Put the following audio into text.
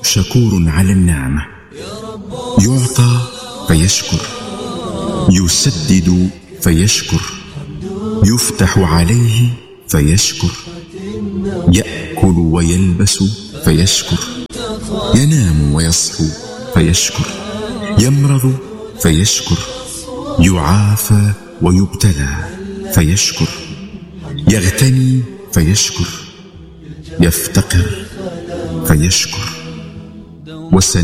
شكور على النعمة، يعطى فيشكر، يسدد فيشكر، يفتح عليه فيشكر، يأكل ويلبس فيشكر، ينام ويصحو فيشكر، يمرض فيشكر، يعافى ويبتلى فيشكر، يغتني فيشكر، يفتقر فيشكر.